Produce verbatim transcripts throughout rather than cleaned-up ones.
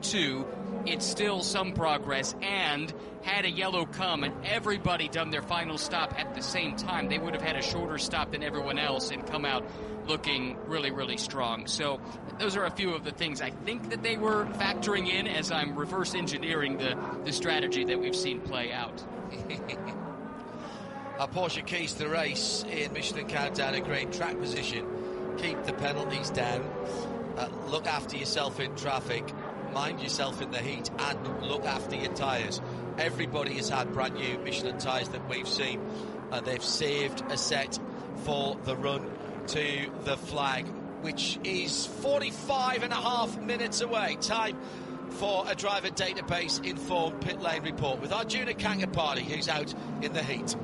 two, it's still some progress, and had a yellow come and everybody done their final stop at the same time, they would have had a shorter stop than everyone else and come out looking really, really strong. So those are a few of the things I think that they were factoring in as I'm reverse engineering the, the strategy that we've seen play out. Our Porsche keys to the race in Michelin Countdown: a great track position. Keep the penalties down. Uh, look after yourself in traffic. Mind yourself in the heat, and look after your tyres. Everybody has had brand new Michelin tyres that we've seen. Uh, they've saved a set for the run to the flag, which is forty-five and a half minutes away. Time for a driver database informed pit lane report with Arjuna Kankapati, who's out in the heat.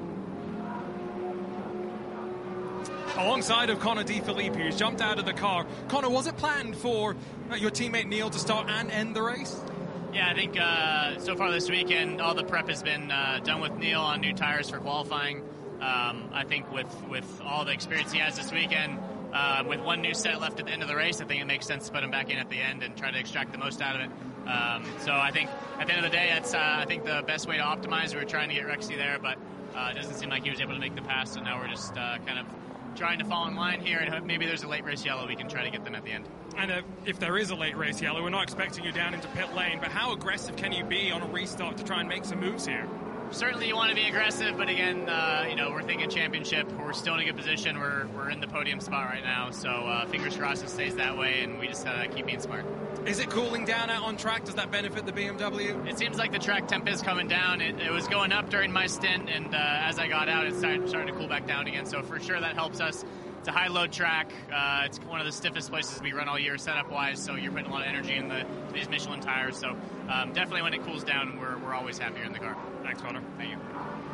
Alongside of Connor De Phillippi, who's jumped out of the car. Connor, was it planned for uh, your teammate Neil to start and end the race? Yeah, I think uh, so far this weekend, all the prep has been uh, done with Neil on new tires for qualifying. Um, I think with, with all the experience he has this weekend, uh, with one new set left at the end of the race, I think it makes sense to put him back in at the end and try to extract the most out of it. Um, so I think at the end of the day, that's uh, I think the best way to optimize. We were trying to get Rexy there, but uh, it doesn't seem like he was able to make the pass, so now we're just uh, kind of trying to fall in line here, and maybe there's a late race yellow. We can try to get them at the end. And uh, if there is a late race yellow, we're not expecting you down into pit lane, but how aggressive can you be on a restart to try and make some moves here? Certainly you want to be aggressive, but again, uh, you know, we're thinking championship. We're still in a good position. We're we're in the podium spot right now, so uh, fingers crossed it stays that way, and we just uh, keep being smart. Is it cooling down out on track? Does that benefit the B M W? It seems like the track temp is coming down. It, it was going up during my stint, and uh, as I got out, it's starting, starting to cool back down again, so for sure that helps us. It's a high-load track. Uh, it's one of the stiffest places we run all year setup-wise, so you're putting a lot of energy in the, these Michelin tires. So um, definitely when it cools down, we're, we're always happier in the car. Thanks, Connor. Thank you.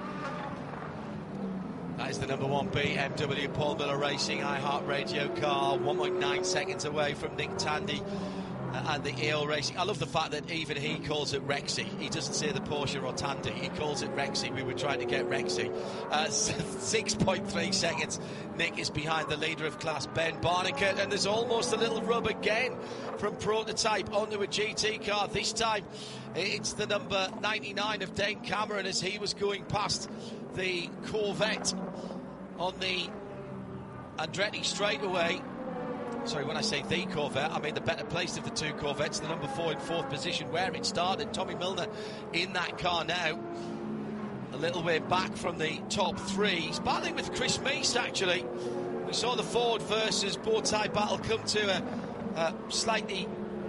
That is the number one B M W Paul Miller Racing iHeartRadio car, one point nine seconds away from Nick Tandy uh, and the E O Racing. I love the fact that even he calls it Rexy. He doesn't say the Porsche or Tandy, he calls it Rexy. We were trying to get Rexy. Uh, six point three seconds. Nick is behind the leader of class, Ben Barnicat, and there's almost a little rub again from prototype onto a G T car. This time it's the number ninety-nine of Dane Cameron as he was going past the Corvette on the Andretti straightaway. Sorry, when I say the Corvette, I mean the better placed of the two Corvettes, the number four in fourth position where it started. Tommy Milner in that car now, a little way back from the top three. He's battling with Chris Meese, actually. We saw the Ford versus Bowtie battle come to a, a slightly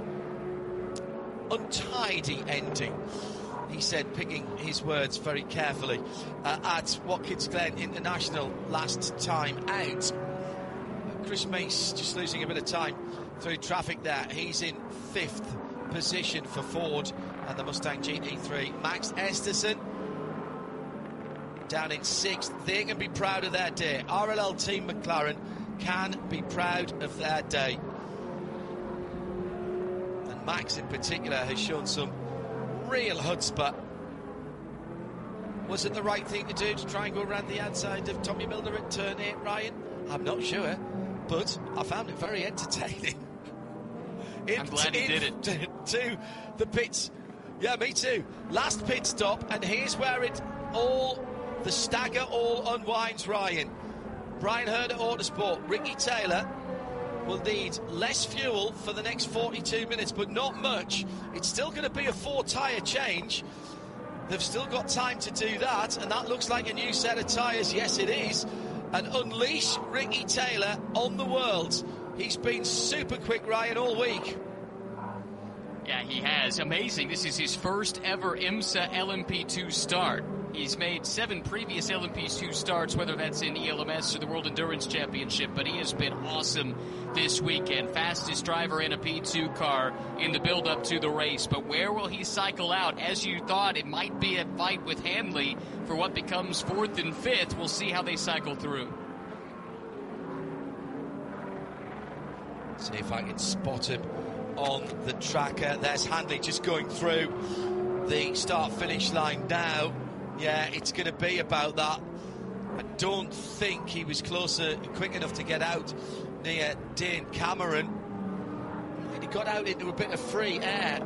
untidy ending, he said, picking his words very carefully, uh, at Watkins Glen International last time out. Chris Meese just losing a bit of time through traffic there. He's in fifth position for Ford and the Mustang G T three. Max Esterson down in sixth. They can be proud of their day. R L L Team McLaren can be proud of their day. And Max in particular has shown some real chutzpah. Was it the right thing to do to try and go around the outside of Tommy Milner at turn eight, Ryan? I'm not sure, but I found it very entertaining. In, I'm glad he did it. To, to the pits. Yeah, me too. Last pit stop, and here's where it all, the stagger all unwinds, Ryan. Brian Herd at Autosport, Ricky Taylor will need less fuel for the next forty-two minutes, but not much. It's still going to be a four-tyre change. They've still got time to do that, and that looks like a new set of tyres. Yes, it is. And unleash Ricky Taylor on the world. He's been super quick, Ryan, all week. Yeah, he has. Amazing. This is his first ever IMSA L M P two start. He's made seven previous L M P two starts, whether that's in E L M S or the World Endurance Championship, but he has been awesome this weekend. Fastest driver in a P two car in the build-up to the race. But where will he cycle out? As you thought, it might be a fight with Hanley for what becomes fourth and fifth. We'll see how they cycle through. See if I can spot him on the tracker. There's Handley just going through the start-finish line now. Yeah, it's going to be about that. I don't think he was closer, quick enough to get out near Dane Cameron. He got out into a bit of free air